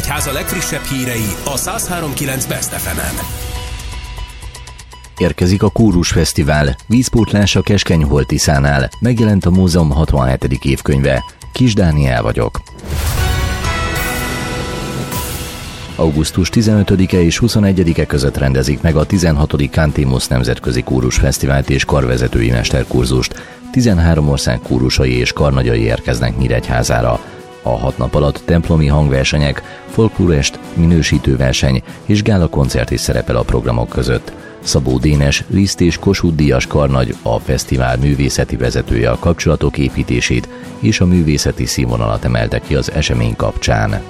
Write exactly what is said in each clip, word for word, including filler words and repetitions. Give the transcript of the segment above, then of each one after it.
Nyíregyháza legfrissebb hírei a száz három kilenc Best ef emen. Érkezik a Kórus Fesztivál, vízpótlás a Keskeny-Hol-Tiszánál, megjelent a múzeum hatvanhetedik évkönyve. Kis Dániel vagyok. augusztus tizenötödike és huszonegyedike között rendezik meg a tizenhatodik Cantimus Nemzetközi Kórus Fesztivált és karvezetői mesterkurzust. tizenhárom ország kórusai és karnagyai érkeznek Nyíregyházára. A hat nap alatt templomi hangversenyek, folklórest, minősítőverseny és gálakoncert is szerepel a programok között. Szabó Dénes, Liszt és Kossuth Díjas karnagy, a fesztivál művészeti vezetője a kapcsolatok építését és a művészeti színvonalat emelte ki az esemény kapcsán.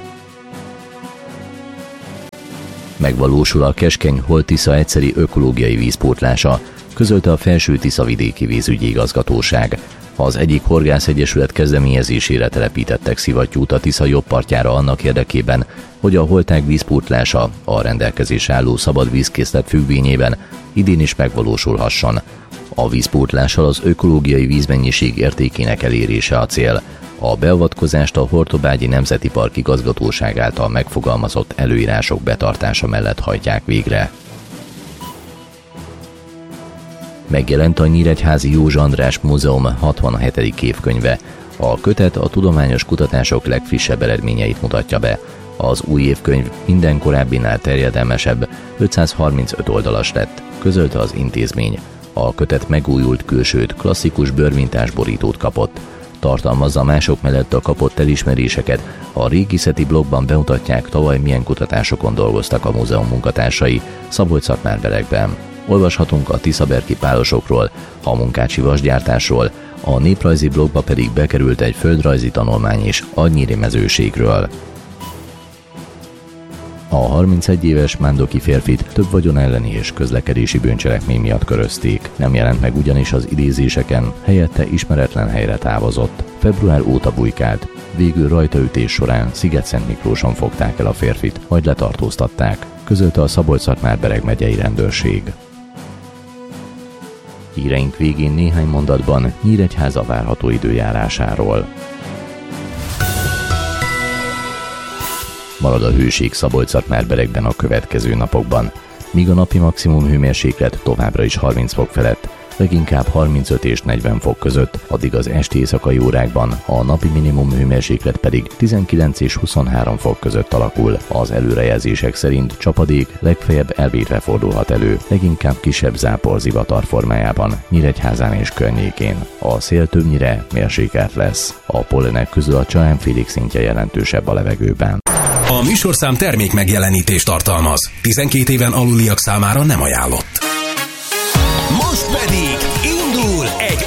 Megvalósul a Keskeny-Hol-Tisza egyszeri ökológiai vízpótlása, közölte a Felső-Tiszavidéki Vízügyi Igazgatóság. Az egyik horgászegyesület kezdeményezésére telepítettek szivattyút a Tisza jobb partjára annak érdekében, hogy a holtág vízpótlása a rendelkezésre álló szabad vízkészlet függvényében idén is megvalósulhasson. A vízpótlással az ökológiai vízmennyiség értékének elérése a cél. A beavatkozást a Hortobágyi Nemzeti Park Igazgatóság által megfogalmazott előírások betartása mellett hajtják végre. Megjelent a Nyíregyházi Józsa András Múzeum hatvanhetedik évkönyve. A kötet a tudományos kutatások legfrissebb eredményeit mutatja be. Az új évkönyv minden korábbinál terjedelmesebb, ötszázharmincöt oldalas lett, közölte az intézmény. A kötet megújult külsőt, klasszikus bőrmintás borítót kapott. Tartalmazza mások mellett a kapott elismeréseket, a régészeti blogban bemutatják, tavaly milyen kutatásokon dolgoztak a múzeum munkatársai Szabolcs-Szatmár-Berekben. Olvashatunk a tiszaberki pálosokról, a munkácsi vasgyártásról, a néprajzi blogba pedig bekerült egy földrajzi tanulmány is a nyíri mezőségről. A harmincegy éves mándoki férfit több vagyon elleni és közlekedési bűncselekmény miatt körözték. Nem jelent meg ugyanis az idézéseken, helyette ismeretlen helyre távozott. Február óta bujkált. Végül rajtaütés során Sziget-Szentmiklóson fogták el a férfit, majd letartóztatták, közölte a Szabolcs-Szatmár-Bereg megyei rendőrség. Híreink végén néhány mondatban Nyíregyháza várható időjárásáról. Marad a hőség Szabolcs-Szatmár-Beregben a következő napokban, míg a napi maximum hőmérséklet továbbra is harminc fok felett, leginkább harmincöt és negyven fok között, addig az esti éjszakai órákban a napi minimum hőmérséklet pedig tizenkilenc és huszonhárom fok között alakul. Az előrejelzések szerint csapadék legfeljebb elvétve fordulhat elő, leginkább kisebb záporzivatar formájában, Nyíregyházán és környékén. A szél többnyire mérsékelt lesz. A pollenek közül a csaánfélék szintje jelentősebb a levegőben. A műsorszám termék megjelenítést tartalmaz. tizenkét éven aluliak számára nem ajánlott.